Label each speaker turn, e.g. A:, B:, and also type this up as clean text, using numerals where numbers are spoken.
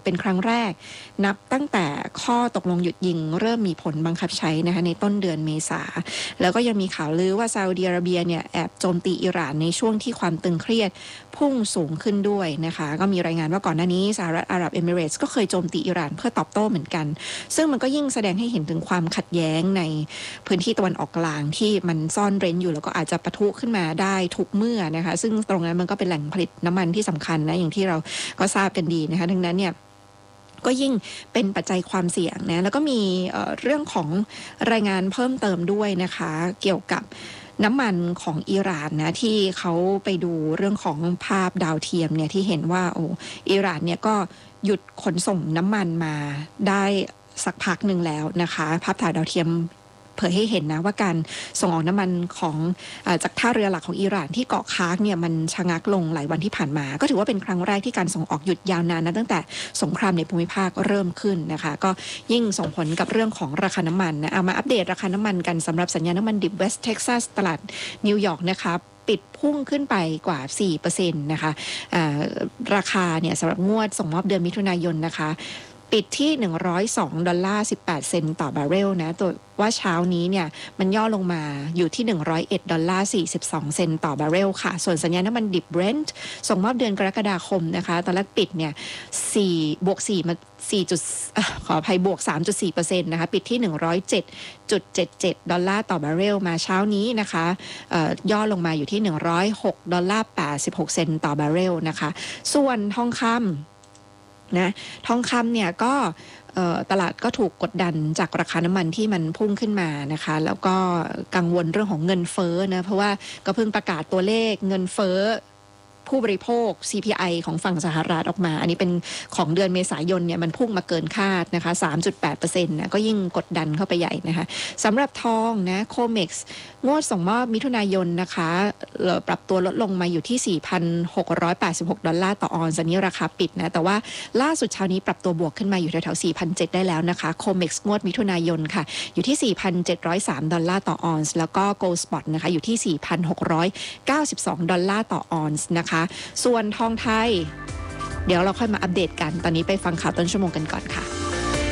A: เป็นครั้งแรกนับตั้งแต่ข้อตกลงหยุดยิงเริ่มมีผลบังคับใช้นะคะในต้นเดือนเมษาแล้วก็ยังมีข่าวลือว่าซาอุดิอาระเบียเนี่ยแอบโจมตีอิหร่านในช่วงที่ความตึงเครียดพุ่งสูงขึ้นด้วยนะคะก็มีรายงานว่าก่อนหน้านี้สหรัฐอาหรับเอมิเรตส์ก็เคยโจมตีอิหร่านเพื่อตอบโต้เหมือนกันซึ่งมันก็ยิ่งแสดงให้เห็นถึงความขัดแย้งในพื้นที่ตะวันออกกลางที่มันซ่อนเร้นอยู่แล้วก็อาจจะปะทุขึ้นมาได้ทุกเมื่อนะคะซึ่งตรงนั้นมันก็เป็นแหล่งผลิตน้ำมันที่สำคัญนะอย่างที่เราก็ทราบกันดีนะคะดังนั้นเนี่ยก็ยิ่งเป็นปัจจัยความเสี่ยงนะแล้วก็มีเรื่องของรายงานเพิ่มเติมด้วยนะคะเกี่ยวกับน้ำมันของอิหร่านนะที่เขาไปดูเรื่องของภาพดาวเทียมเนี่ยที่เห็นว่าอิหร่านเนี่ยก็หยุดขนส่งน้ำมันมาได้สักพักหนึ่งแล้วนะคะภาพถ่ายดาวเทียมเผยให้เห็นนะว่าการส่งออกน้ำมันของจากท่าเรือหลักของอิหร่านที่เกาะคาร์กเนี่ยมันชะงักลงหลายวันที่ผ่านมาก็ถือว่าเป็นครั้งแรกที่การส่งออกหยุดยาวนานนะตั้งแต่สงครามในภูมิภาคเริ่มขึ้นนะคะก็ยิ่งส่งผลกับเรื่องของราคาน้ำมันนะเอามาอัปเดตราคาน้ำมันกันสำหรับสัญญาน้ำมันดิบเวสต์เท็กซัสตลาดนิวยอร์กนะคะปิดพุ่งขึ้นไปกว่า 4% นะคะราคาเนี่ยสำหรับงวดส่งมอบเดือนมิถุนายนนะคะปิดที่$102.18ต่อบาร์เรลนะตัวว่าเช้านี้เนี่ยมันย่อลงมาอยู่ที่$101.42ต่อบาร์เรลค่ะส่วนสัญญาน้ำมันดิบ Brent ส่งมอบเดือนกรกฎาคมนะคะตอนแรกปิดเนี่ย4 มาขออภัยบวก 3.4% นะคะปิดที่$107.77ต่อบาร์เรลมาเช้านี้นะคะย่อลงมาอยู่ที่$106.86ต่อบาร์เรลนะคะส่วนทองคำนะทองคำเนี่ยก็ตลาดก็ถูกกดดันจากราคาน้ำมันที่มันพุ่งขึ้นมานะคะแล้วก็กังวลเรื่องของเงินเฟ้อนะเพราะว่าก็เพิ่งประกาศตัวเลขเงินเฟ้อผู้บริโภค CPI ของฝั่งสหรัฐออกมาอันนี้เป็นของเดือนเมษายนเนี่ยมันพุ่งมาเกินคาดนะคะ 3.8% นะก็ยิ่งกดดันเข้าไปใหญ่นะคะสำหรับทองนะโคเม็กซ์งวดส่งมอบมิถุนายนนะคะปรับตัวลดลงมาอยู่ที่ $4,686 ต่อออนซ์อันนี้ราคาปิดนะแต่ว่าล่าสุดเช้านี้ปรับตัวบวกขึ้นมาอยู่แถวๆ 4,700 ได้แล้วนะคะโคเม็กซ์งวดมิถุนายนค่ะอยู่ที่ $4,703 ต่อออนซ์แล้วก็โกลด์สปอตนะคะอยู่ที่ $4,692 ต่อออนซ์นะคะส่วนทองไทยเดี๋ยวเราค่อยมาอัปเดตกันตอนนี้ไปฟังข่าวต้นชั่วโมงกันก่อนค่ะ